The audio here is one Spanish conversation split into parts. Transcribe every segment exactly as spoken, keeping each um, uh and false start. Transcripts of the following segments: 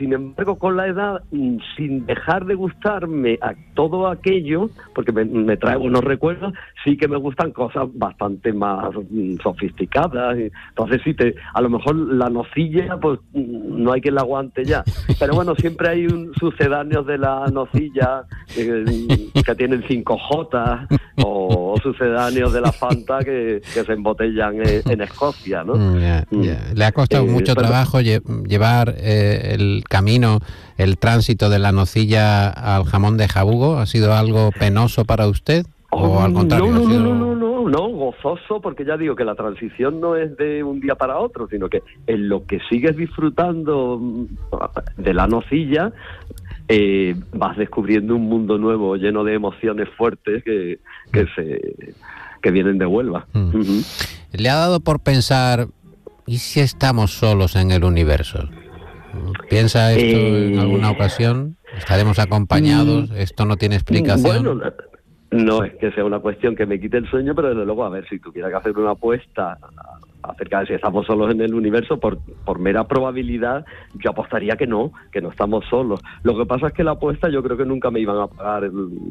sin embargo, con la edad, sin dejar de gustarme a todo aquello, porque me, me trae buenos recuerdos, sí que me gustan cosas bastante más mm, sofisticadas. Entonces, sí, te, a lo mejor la nocilla, pues no hay quien la aguante ya. Pero bueno, siempre hay un sucedáneos de la nocilla eh, que tienen cinco Jotas, o, o sucedáneos de la Fanta que, que se embotellan en, en Escocia, ¿no? Mm, yeah, yeah. ¿Le ha costado Eh, mucho bueno, trabajo lle- llevar eh, el camino, el tránsito de la nocilla al jamón de jabugo? ¿Ha sido algo penoso para usted? ¿O Oh, al contrario? no, no, ha no, sido... no, no, no, no, gozoso, porque ya digo que la transición no es de un día para otro, sino que en lo que sigues disfrutando mm, de la nocilla, eh, vas descubriendo un mundo nuevo lleno de emociones fuertes que, que se que vienen de Huelva. Mm. Uh-huh. ¿Le ha dado por pensar, ¿y si estamos solos en el universo? ¿Piensa esto Eh... en alguna ocasión? ¿Estaremos acompañados? Mm, ¿Esto no tiene explicación? Bueno, no es que sea una cuestión que me quite el sueño, pero desde luego, a ver, si tuviera que hacer una apuesta acerca de si estamos solos en el universo, por, por mera probabilidad, yo apostaría que no, que no estamos solos. Lo que pasa es que la apuesta yo creo que nunca me iban a pagar,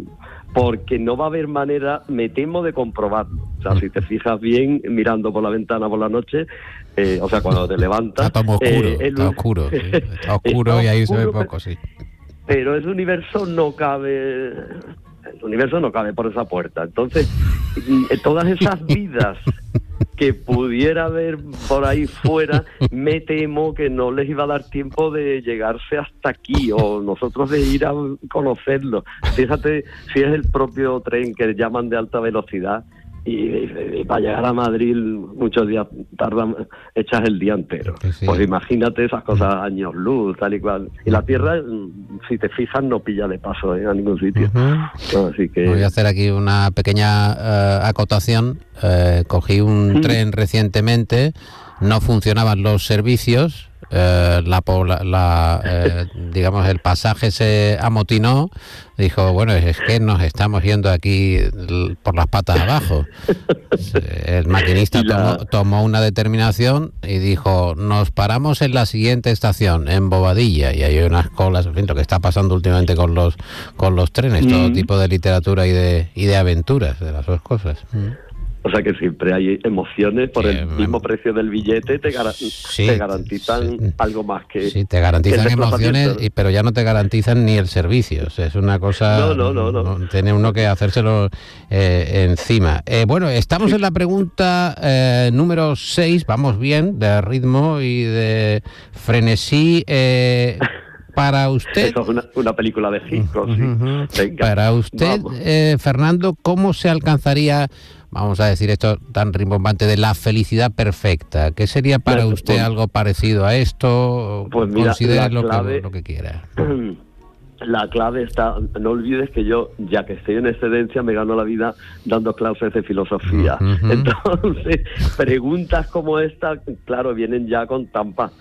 porque no va a haber manera, me temo, de comprobarlo. O sea, si te fijas bien, mirando por la ventana por la noche, eh, o sea, cuando te levantas... Está todo oscuro, eh, el, está oscuro, sí, está oscuro está y ahí se ve oscuro, poco, sí. Pero el universo no cabe... El universo no cabe por esa puerta. Entonces, todas esas vidas que pudiera haber por ahí fuera, me temo que no les iba a dar tiempo de llegarse hasta aquí, o nosotros de ir a conocerlo. Fíjate si es el propio tren que llaman de alta velocidad, y, y, y para llegar a Madrid muchos días tardan, echas el día entero. Sí, sí. Pues imagínate esas cosas, años luz, tal y cual. Y la Tierra, si te fijas, no pilla de paso ¿eh? a ningún sitio. Uh-huh. Así que... Voy a hacer aquí una pequeña uh, acotación. Uh, cogí un ¿Mm? tren recientemente, no funcionaban los servicios, uh, la, pobla, la uh, digamos el pasaje se amotinó, dijo, bueno, es que nos estamos yendo aquí por las patas abajo. El maquinista la... tomó, tomó una determinación y dijo, nos paramos en la siguiente estación, en Bobadilla, y hay unas colas, en fin, lo que está pasando últimamente con los con los trenes, mm. todo tipo de literatura y de y de aventuras, de las dos cosas. Mm. O sea que siempre hay emociones por sí, el mismo me... precio del billete, te, gar sí, te garantizan sí. algo más que... Sí, te garantizan que emociones, y, pero ya no te garantizan ni el servicio. O sea, es una cosa... No, no, no. no. no tiene uno que hacérselo eh, encima. Eh, bueno, estamos sí. en la pregunta eh, número seis, vamos bien, de ritmo y de frenesí... Eh, para usted... Eso es una, una película de Hitchcock, uh -huh. sí. Venga, para usted, eh, Fernando, ¿cómo se alcanzaría... vamos a decir esto tan rimbombante, de la felicidad perfecta? ¿Qué sería para pues, usted pues, algo parecido a esto? Pues mira, considere lo, clave, que, lo que quiera. La clave está, no olvides que yo, ya que estoy en excedencia, me gano la vida dando clases de filosofía. Uh-huh. Entonces, preguntas como esta, claro, vienen ya con tampa,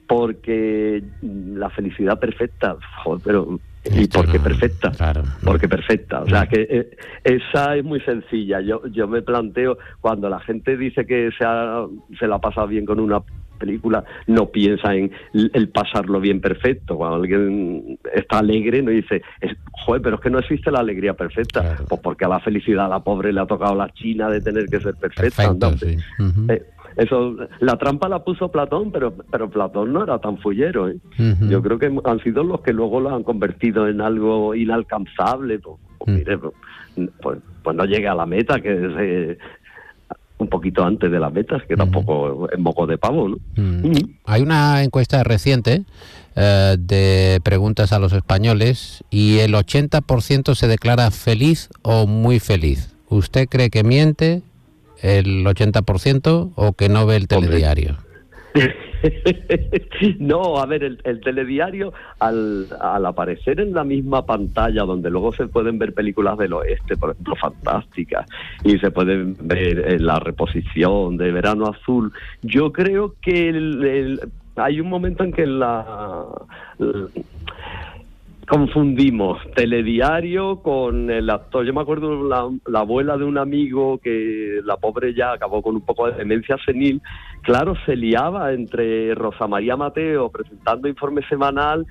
porque la felicidad perfecta, joder, pero... ¿Y por qué perfecta? Claro. Porque perfecta. O sea, que eh, esa es muy sencilla. Yo yo me planteo, cuando la gente dice que se, ha, se la ha pasado bien con una película, no piensa en el pasarlo bien perfecto. Cuando alguien está alegre, no dice, es, joder, pero es que no existe la alegría perfecta. Claro. Pues porque a la felicidad a la pobre le ha tocado la china de tener que ser perfecta. Perfecto, sí. Uh-huh. eh, Eso, la trampa la puso Platón, pero pero Platón no era tan fullero, ¿eh? Uh-huh. Yo creo que han sido los que luego lo han convertido en algo inalcanzable. Pues, pues, uh-huh. mire, pues, pues no llegue a la meta, que es eh, un poquito antes de las metas, que uh-huh. tampoco es moco de pavo, ¿no? Uh-huh. Uh-huh. Hay una encuesta reciente eh, de preguntas a los españoles y el ochenta por ciento se declara feliz o muy feliz. ¿Usted cree que miente el ochenta por ciento o que no ve el telediario? No, a ver, el, el telediario al, al aparecer en la misma pantalla donde luego se pueden ver películas del oeste, por ejemplo, fantásticas, y se pueden ver en la reposición de Verano Azul, yo creo que el, el, hay un momento en que la... la confundimos telediario con el actor. Yo me acuerdo la, la abuela de un amigo que la pobre ya acabó con un poco de demencia senil. Claro, se liaba entre Rosa María Mateo presentando informe semanal